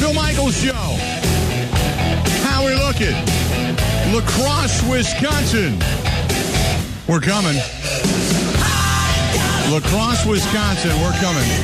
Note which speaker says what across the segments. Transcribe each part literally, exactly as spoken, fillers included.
Speaker 1: Bill Michaels Show. How we looking? La Crosse, Wisconsin. We're coming. La Crosse, Wisconsin. We're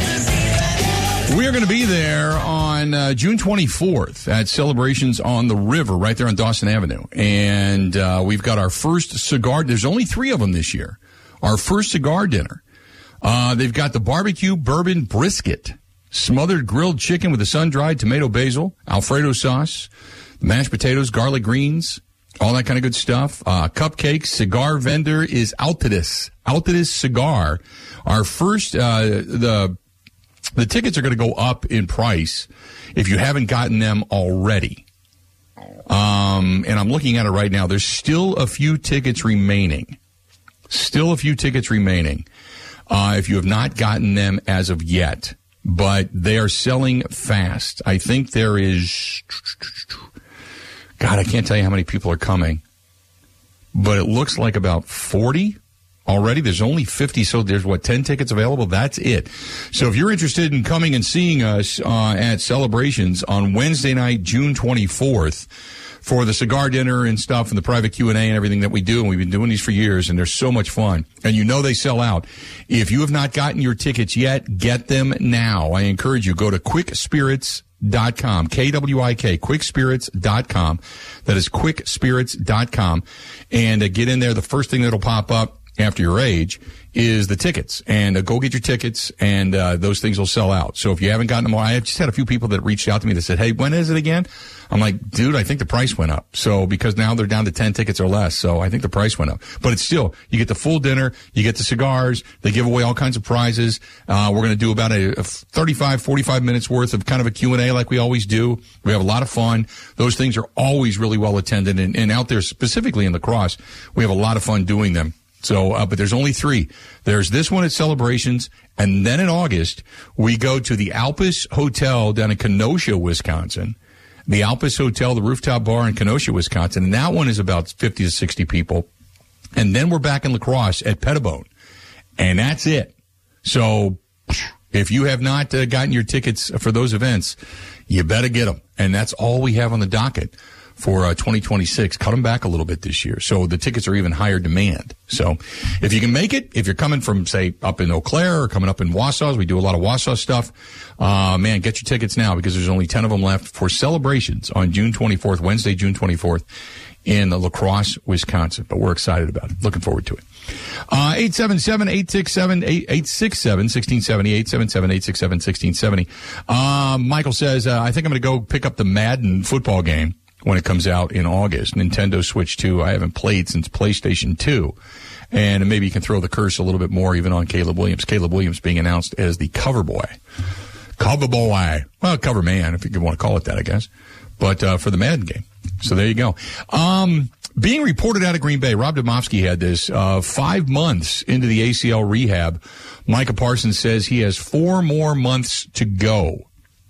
Speaker 1: coming. We're going to be there on uh, June twenty-fourth at Celebrations on the River, right there on Dawson Avenue. And uh, we've got our first cigar. There's only three of them this year. Our first cigar dinner. Uh, they've got the barbecue bourbon brisket, smothered grilled chicken with a sun-dried tomato basil, Alfredo sauce, mashed potatoes, garlic greens, all that kind of good stuff. Uh, cupcakes. Cigar vendor is Altadis. Altadis Cigar. Our first, uh, the, the tickets are going to go up in price if you haven't gotten them already. Um, and I'm looking at it right now. There's still a few tickets remaining. Still a few tickets remaining. Uh, if you have not gotten them as of yet, but they are selling fast. I think there is, God, I can't tell you how many people are coming, but it looks like about forty already. There's only fifty, so there's, what, ten tickets available? That's it. So if you're interested in coming and seeing us uh, at Celebrations on Wednesday night, June twenty-fourth, for the cigar dinner and stuff and the private Q and A and everything that we do, and we've been doing these for years, and they're so much fun. And you know they sell out. If you have not gotten your tickets yet, get them now. I encourage you, go to quick spirits dot com, K W I K, quick spirits dot com. That is quick spirits dot com. And uh, get in there. The first thing that'll pop up after your age is the tickets. And uh, go get your tickets, and uh, those things will sell out. So if you haven't gotten them, I have just had a few people that reached out to me that said, hey, when is it again? I'm like, dude, I think the price went up. So because now they're down to ten tickets or less. So I think the price went up. But it's still, you get the full dinner, you get the cigars, they give away all kinds of prizes. Uh, we're going to do about a, a thirty-five, forty-five minutes worth of kind of a Q and A like we always do. We have a lot of fun. Those things are always really well attended. And, and out there, specifically in La Crosse, we have a lot of fun doing them. So, uh, but there's only three. There's this one at Celebrations, and then in August, we go to the Alpes Hotel down in Kenosha, Wisconsin. The Alpes Hotel, the rooftop bar in Kenosha, Wisconsin, and that one is about fifty to sixty people. And then we're back in La Crosse at Pettibone, and that's it. So, if you have not uh, gotten your tickets for those events, you better get them. And that's all we have on the docket for uh, twenty twenty-six. Cut them back a little bit this year. So the tickets are even higher demand. So if you can make it, if you're coming from, say, up in Eau Claire or coming up in Wausau, we do a lot of Wausau stuff. Uh, man, get your tickets now because there's only ten of them left for Celebrations on June twenty-fourth, Wednesday, June twenty-fourth in La Crosse, Wisconsin. But we're excited about it. Looking forward to it. Uh, eight seven seven, eight six seven, eight six seven, one six seven zero, eight seven seven, eight six seven, one six seven zero. Uh, Michael says, uh, I think I'm going to go pick up the Madden football game when it comes out in August. Nintendo Switch two, I haven't played since PlayStation two. And maybe you can throw the curse a little bit more even on Caleb Williams. Caleb Williams being announced as the cover boy. Cover boy. Well, cover man, if you want to call it that, I guess. But uh, for the Madden game. So there you go. Um, being reported out of Green Bay, Rob Domofsky had this, uh, five months into the A C L rehab. Micah Parsons says he has four more months to go,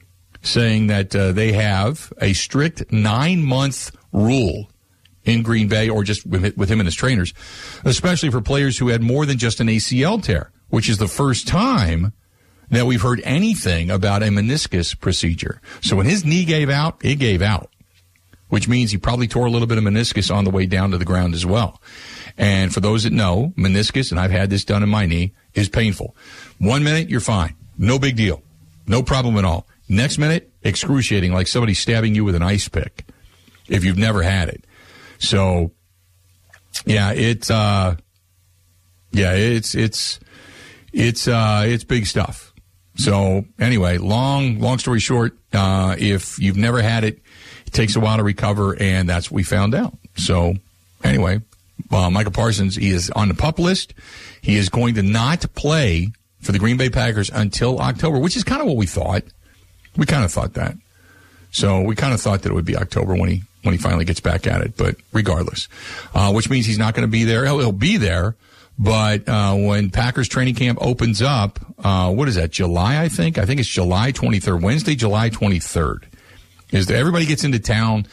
Speaker 1: saying that uh, they have a strict nine-month rule in Green Bay, or just with, with him and his trainers, especially for players who had more than just an A C L tear, which is the first time that we've heard anything about a meniscus procedure. So when his knee gave out, it gave out, which means he probably tore a little bit of meniscus on the way down to the ground as well. And for those that know, meniscus, and I've had this done in my knee, is painful. One minute, you're fine. No big deal. No problem at all. Next minute, excruciating, like somebody stabbing you with an ice pick, if you've never had it. So, yeah, it's, uh, yeah, it's, it's, it's, uh, it's big stuff. So, anyway, long, long story short, uh, if you've never had it, it takes a while to recover, and that's what we found out. So, anyway, uh, Micah Parsons, he is on the PUP list. He is going to not play for the Green Bay Packers until October, which is kind of what we thought. We kind of thought that. So we kind of thought that it would be October when he when he finally gets back at it. But regardless, uh, which means he's not going to be there. He'll, he'll be there, but uh, when Packers training camp opens up, uh, what is that? July, I think. I think it's July twenty-third. Wednesday, July twenty-third. Is that everybody gets into town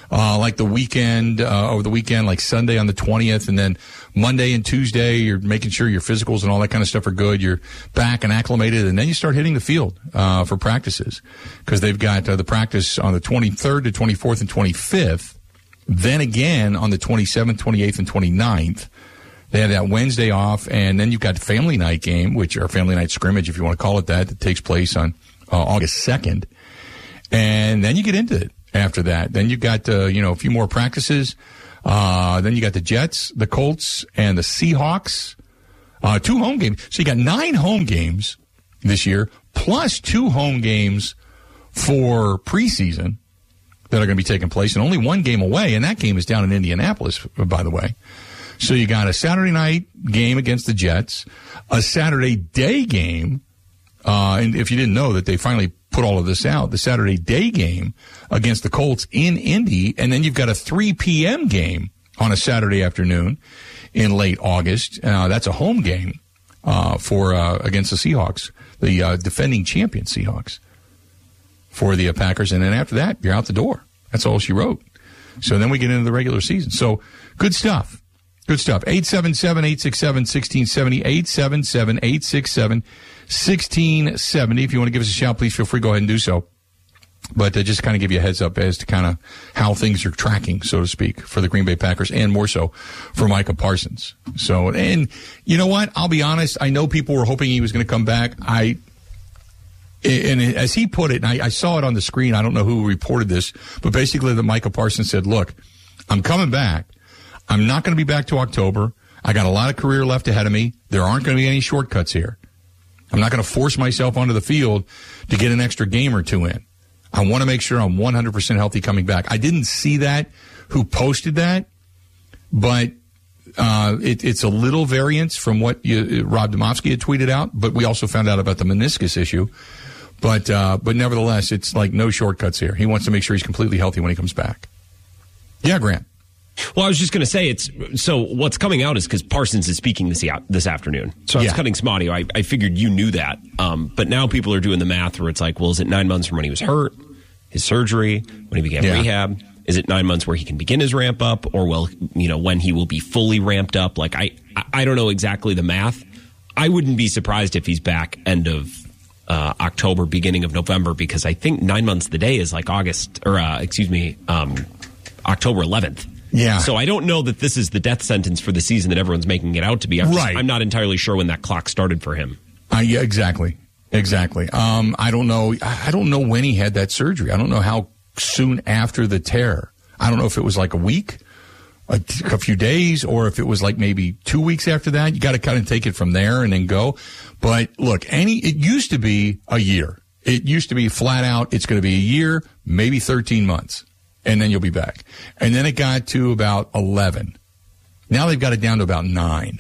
Speaker 1: uh, like the weekend, uh, over the weekend, like Sunday on the twentieth, and then Monday and Tuesday, you're making sure your physicals and all that kind of stuff are good. You're back and acclimated, and then you start hitting the field uh, for practices, because they've got uh, the practice on the twenty-third to twenty-fourth and twenty-fifth, then again on the twenty-seventh, twenty-eighth, and twenty-ninth. They have that Wednesday off, and then you've got the family night game, which or family night scrimmage, if you want to call it that, that takes place on uh, August second. And then you get into it after that. Then you've got, uh, you know, a few more practices. Uh, then you got the Jets, the Colts, and the Seahawks. Uh, two home games. So you got nine home games this year, plus two home games for preseason that are going to be taking place, and only one game away, and that game is down in Indianapolis, by the way. So you got a Saturday night game against the Jets, a Saturday day game, uh, and if you didn't know that they finally put all of this out, the Saturday day game against the Colts in Indy, and then you've got a three p.m. game on a Saturday afternoon in late August. Uh, that's a home game uh, for uh, against the Seahawks, the uh, defending champion Seahawks, for the uh, Packers, and then after that, you're out the door. That's all she wrote. So then we get into the regular season. So good stuff. Good stuff. eight seven seven, eight six seven, one six seven zero, eight seven seven, eight six seven, one six seven zero. If you want to give us a shout, please feel free to go ahead and do so. But uh, just kind of give you a heads up as to kind of how things are tracking, so to speak, for the Green Bay Packers, and more so for Micah Parsons. So, and you know what? I'll be honest. I know people were hoping he was going to come back. I, and as he put it, and I, I saw it on the screen, I don't know who reported this, but basically the Micah Parsons said, look, I'm coming back. I'm not going to be back to October. I got a lot of career left ahead of me. There aren't going to be any shortcuts here. I'm not going to force myself onto the field to get an extra game or two in. I want to make sure I'm one hundred percent healthy coming back. I didn't see that, who posted that, but uh, it, it's a little variance from what you, Rob Demovsky had tweeted out, but we also found out about the meniscus issue. But uh, but nevertheless, it's like no shortcuts here. He wants to make sure he's completely healthy when he comes back. Yeah, Grant.
Speaker 2: Well, I was just going to say, it's so what's coming out is because Parsons is speaking this this afternoon. So I was yeah. cutting some audio. I, I figured you knew that. Um, but now people are doing the math where it's like, well, is it nine months from when he was hurt, his surgery, when he began yeah. rehab? Is it nine months where he can begin his ramp up, or will, you know, when he will be fully ramped up? Like, I, I don't know exactly the math. I wouldn't be surprised if he's back end of uh, October, beginning of November, because I think nine months the day is like August, or uh, excuse me, um, October eleventh.
Speaker 1: Yeah.
Speaker 2: So I don't know that this is the death sentence for the season that everyone's making it out to be. I'm,
Speaker 1: right.
Speaker 2: just, I'm not entirely sure when that clock started for him.
Speaker 1: Uh, yeah, exactly. Exactly. Um, I don't know. I don't know when he had that surgery. I don't know how soon after the tear. I don't know if it was like a week, a, a few days, or if it was like maybe two weeks after that. You got to kind of take it from there and then go. But look, any, it used to be a year. It used to be flat out. It's going to be a year, maybe thirteen months. And then you'll be back. And then it got to about eleven. Now they've got it down to about nine.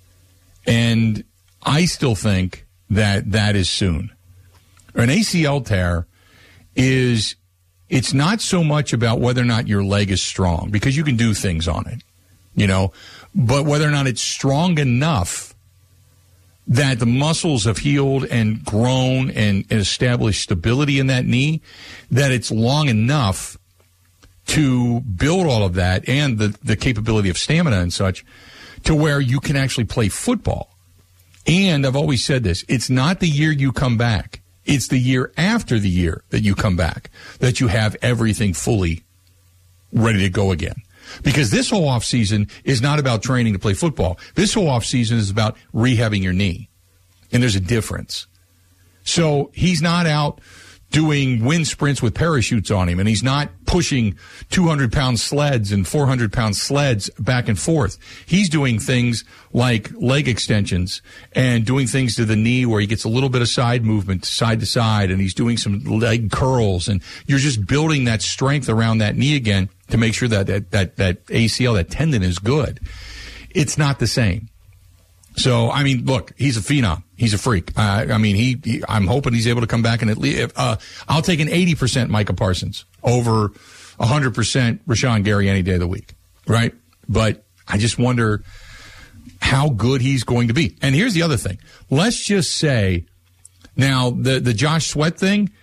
Speaker 1: And I still think that that is soon. An A C L tear is, it's not so much about whether or not your leg is strong, because you can do things on it, you know, but whether or not it's strong enough that the muscles have healed and grown and, and established stability in that knee, that it's long enough to build all of that and the, the capability of stamina and such to where you can actually play football. And I've always said this, it's not the year you come back. It's the year after the year that you come back that you have everything fully ready to go again. Because this whole offseason is not about training to play football. This whole offseason is about rehabbing your knee. And there's a difference. So he's not out doing wind sprints with parachutes on him, and he's not pushing two hundred pound sleds and four hundred pound sleds back and forth. He's doing things like leg extensions and doing things to the knee where he gets a little bit of side movement side to side, and he's doing some leg curls, and you're just building that strength around that knee again to make sure that that, that, that A C L, that tendon is good. It's not the same. So, I mean, look, he's a phenom. He's a freak. Uh, I mean, he, he, I'm hoping he's able to come back and at least, uh, I'll take an eighty percent Micah Parsons over one hundred percent Rashawn Gary any day of the week, right? But I just wonder how good he's going to be. And here's the other thing. Let's just say, now, the, the Josh Sweat thing,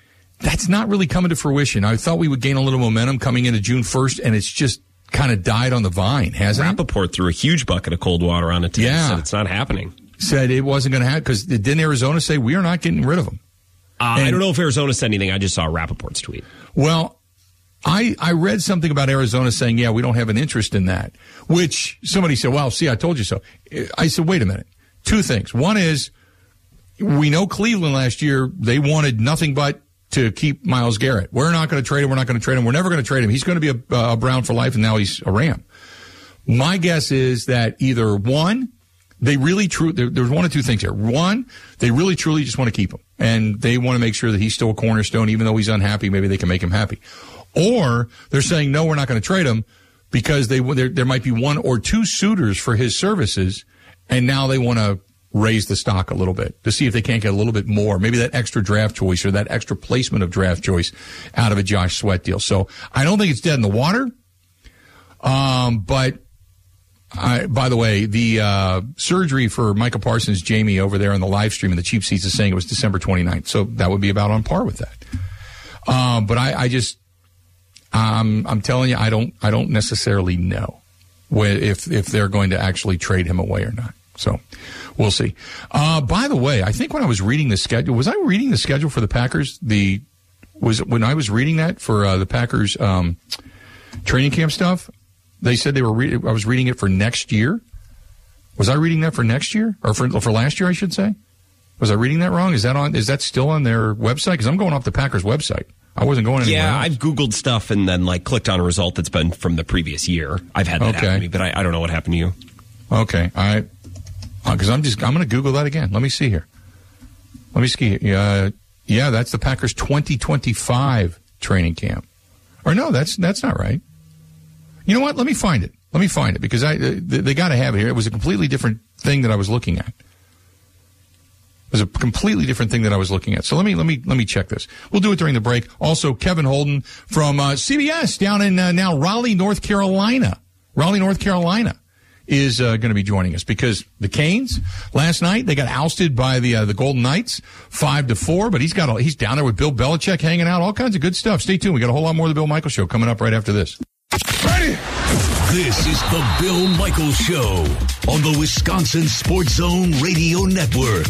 Speaker 1: that's not really coming to fruition. I thought we would gain a little momentum coming into June first, and it's just kind of died on the vine, hasn't it?
Speaker 2: Rappaport threw a huge bucket of cold water on it today.
Speaker 1: Yeah.
Speaker 2: Said it's not happening.
Speaker 1: Said it wasn't going to happen because didn't Arizona say we are not getting rid of them?
Speaker 2: Uh, I don't know if Arizona said anything. I just saw Rappaport's tweet.
Speaker 1: Well, I I read something about Arizona saying, yeah, we don't have an interest in that, which somebody said, well, see, I told you so. I said, wait a minute. Two things. One is we know Cleveland last year, they wanted nothing but to keep Myles Garrett. We're not going to trade him. We're not going to trade him. We're never going to trade him. He's going to be a, a Brown for life, and now he's a Ram. My guess is that either one, they really true. There, there's one or two things here. One, they really truly just want to keep him, and they want to make sure that he's still a cornerstone, even though he's unhappy. Maybe they can make him happy. Or they're saying no, we're not going to trade him because they there, there might be one or two suitors for his services, and now they want to raise the stock a little bit to see if they can't get a little bit more, maybe that extra draft choice or that extra placement of draft choice out of a Josh Sweat deal. So I don't think it's dead in the water. Um, but I, by the way, the uh, surgery for Micah Parsons, Jamie over there on the live stream in the cheap seats is saying it was December twenty-ninth. So that would be about on par with that. Um, but I, I just, um, I'm telling you, I don't, I don't necessarily know where, if, if they're going to actually trade him away or not. So we'll see. Uh, by the way, I think when I was reading the schedule, was I reading the schedule for the Packers? The was it when I was reading that for uh, the Packers um, training camp stuff? They said they were. Re- I was reading it for next year. Was I reading that for next year or for for last year? I should say. Was I reading that wrong? Is that on? Is that still on their website? Because I'm going off the Packers website. I wasn't going anywhere
Speaker 2: Yeah,
Speaker 1: else.
Speaker 2: I've Googled stuff and then like clicked on a result that's been from the previous year. I've had that
Speaker 1: Okay.
Speaker 2: happen to me, but I, I don't know what happened to you.
Speaker 1: Okay, I because uh, I'm just I'm going to Google that again. Let me see here. Let me see. Uh, yeah, that's the Packers twenty twenty-five training camp. Or no, that's that's not right. You know what? Let me find it. Let me find it because I they, they got to have it here. It was a completely different thing that I was looking at. It was a completely different thing that I was looking at. So let me let me let me check this. We'll do it during the break. Also, Kevin Holden from uh, C B S down in uh, now Raleigh, North Carolina. Raleigh, North Carolina is uh, going to be joining us because the Canes last night they got ousted by the uh, the Golden Knights five to four. But he's got a, he's down there with Bill Belichick hanging out, all kinds of good stuff. Stay tuned. We got a whole lot more of the Bill Michaels Show coming up right after this.
Speaker 3: Ready? This is the Bill Michaels Show on the Wisconsin Sports Zone Radio Network.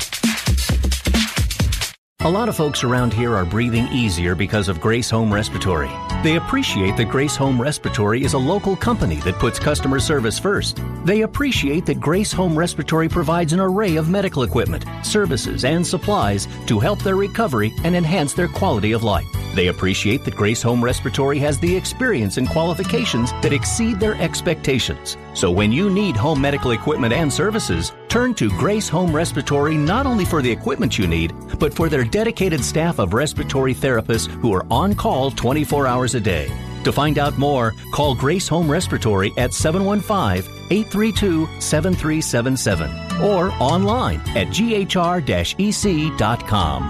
Speaker 4: A lot of folks around here are breathing easier because of Grace Home Respiratory. They appreciate that Grace Home Respiratory is a local company that puts customer service first. They appreciate that Grace Home Respiratory provides an array of medical equipment, services, and supplies to help their recovery and enhance their quality of life. They appreciate that Grace Home Respiratory has the experience and qualifications that exceed their expectations. So when you need home medical equipment and services, turn to Grace Home Respiratory not only for the equipment you need, but for their dedicated staff of respiratory therapists who are on call twenty-four hours a day. To find out more, call Grace Home Respiratory at seven one five, eight three two, seven three seven seven or online at g h r dash e c dot com.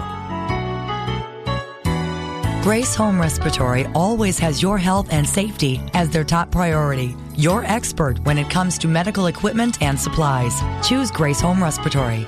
Speaker 5: Grace Home Respiratory always has your health and safety as their top priority. Your expert when it comes to medical equipment and supplies. Choose Grace Home Respiratory.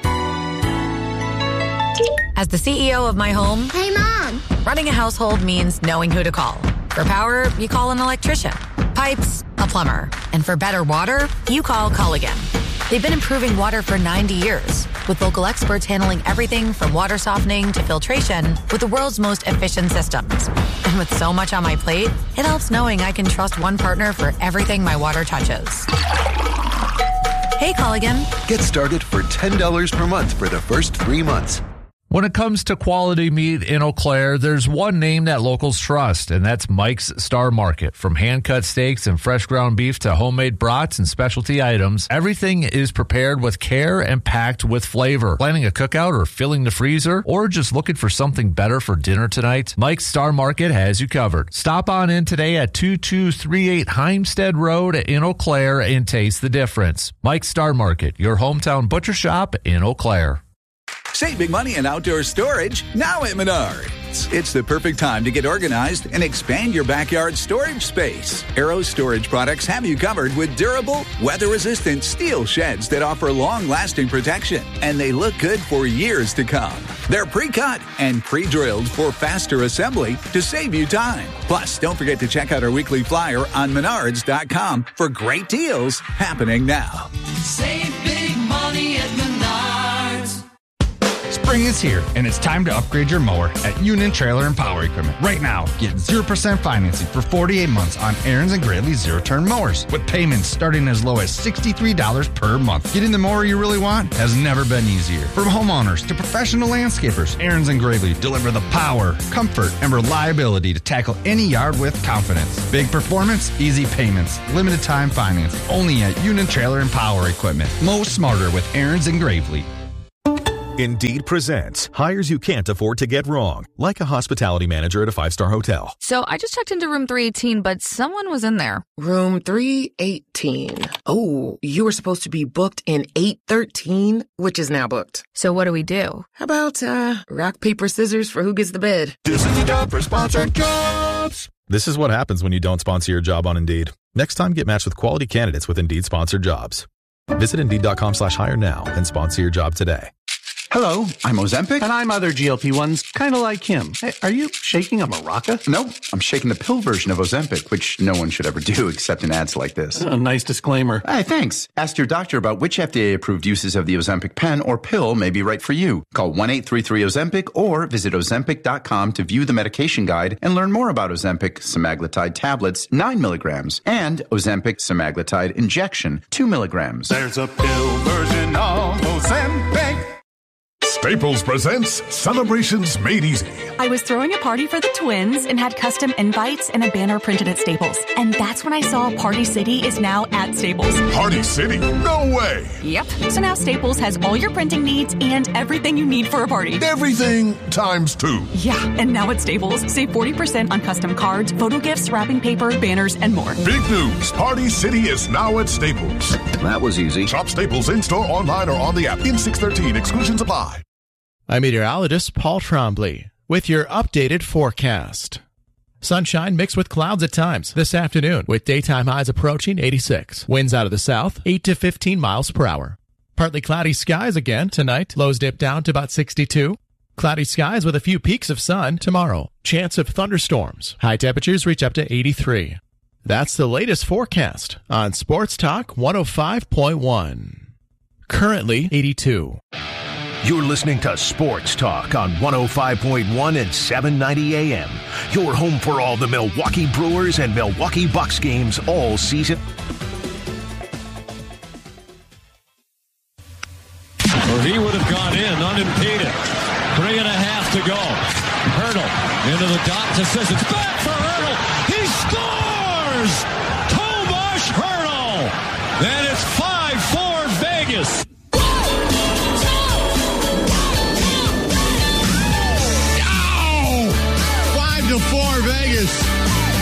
Speaker 6: As the C E O of my home,
Speaker 7: Hey, Mom!
Speaker 6: running a household means knowing who to call. For power, you call an electrician. Pipes, a plumber. And for better water, you call Culligan. They've been improving water for ninety years, with local experts handling everything from water softening to filtration with the world's most efficient systems. And with so much on my plate, it helps knowing I can trust one partner for everything my water touches. Hey, Culligan.
Speaker 8: Get started for ten dollars per month for the first three months.
Speaker 9: When it comes to quality meat in Eau Claire, there's one name that locals trust, and that's Mike's Star Market. From hand-cut steaks and fresh ground beef to homemade brats and specialty items, everything is prepared with care and packed with flavor. Planning a cookout or filling the freezer, or just looking for something better for dinner tonight? Mike's Star Market has you covered. Stop on in today at two two three eight Heimstead Road in Eau Claire and taste the difference. Mike's Star Market, your hometown butcher shop in Eau Claire.
Speaker 10: Save big money in outdoor storage now at Menards. It's the perfect time to get organized and expand your backyard storage space. Arrow Storage products have you covered with durable, weather-resistant steel sheds that offer long-lasting protection, and they look good for years to come. They're pre-cut and pre-drilled for faster assembly to save you time. Pre-drilled for faster assembly to save you time. Plus, don't forget to check out our weekly flyer on menards dot com for great deals happening now.
Speaker 7: Save big money at Menards.
Speaker 11: Spring is here, and it's time to upgrade your mower at Union Trailer and Power Equipment. Right now, get zero percent financing for forty-eight months on Aaron's and Gravely zero-turn mowers, with payments starting as low as sixty-three dollars per month. Getting the mower you really want has never been easier. From homeowners to professional landscapers, Aaron's and Gravely deliver the power, comfort, and reliability to tackle any yard with confidence. Big performance, easy payments, limited time finance, only at Union Trailer and Power Equipment. Mow smarter with Aaron's and Gravely.
Speaker 12: Indeed presents hires you can't afford to get wrong, like a hospitality manager at a five-star hotel.
Speaker 13: So I just checked into room three eighteen, but someone was in there.
Speaker 14: Room three eighteen. Oh, you were supposed to be booked in eight thirteen, which is now booked.
Speaker 13: So what do we do?
Speaker 14: How about, uh, rock, paper, scissors for who gets the bid?
Speaker 3: This is the job for sponsored jobs.
Speaker 12: This is what happens when you don't sponsor your job on Indeed. Next time, get matched with quality candidates with Indeed sponsored jobs. Visit Indeed.com slash hire now and sponsor your job today.
Speaker 15: Hello, I'm Ozempic. And I'm other G L P ones, kind of like him. Hey, are you shaking a maraca?
Speaker 16: No, I'm shaking the pill version of Ozempic, which no one should ever do except in ads like this.
Speaker 15: A nice disclaimer.
Speaker 16: Hey, thanks. Ask your doctor about which F D A-approved uses of the Ozempic pen or pill may be right for you. Call one eight three three Ozempic or visit Ozempic dot com to view the medication guide and learn more about Ozempic semaglutide tablets, nine milligrams, and Ozempic semaglutide injection, two milligrams.
Speaker 3: There's a pill version of Ozempic. Staples presents Celebrations Made Easy.
Speaker 17: I was throwing a party for the twins and had custom invites and a banner printed at Staples. And that's when I saw Party City is now at Staples.
Speaker 3: Party City? No way!
Speaker 17: Yep. So now Staples has all your printing needs and everything you need for a party.
Speaker 3: Everything times two.
Speaker 17: Yeah, and now at Staples, save forty percent on custom cards, photo gifts, wrapping paper, banners, and more.
Speaker 3: Big news! Party City is now at Staples.
Speaker 18: That was easy.
Speaker 3: Shop Staples in-store, online, or on the app. In six thirteen, exclusions apply.
Speaker 19: I'm meteorologist Paul Trombley with your updated forecast. Sunshine mixed with clouds at times this afternoon with daytime highs approaching eighty-six. Winds out of the south, eight to fifteen miles per hour. Partly cloudy skies again tonight. Lows dip down to about sixty-two. Cloudy skies with a few peaks of sun tomorrow. Chance of thunderstorms. High temperatures reach up to eighty-three. That's the latest forecast on Sports Talk one oh five point one. Currently eighty-two.
Speaker 3: You're listening to Sports Talk on one oh five point one and seven ninety A M. Your home for all the Milwaukee Brewers and Milwaukee Bucks games all season.
Speaker 20: Or he would have gone in unimpeded. Three and a half to go. Hurdle into the dot to Sissons. Back for Hurdle. He scores! Tomas Hurdle! And it's five four Vegas.
Speaker 1: Five to four Vegas.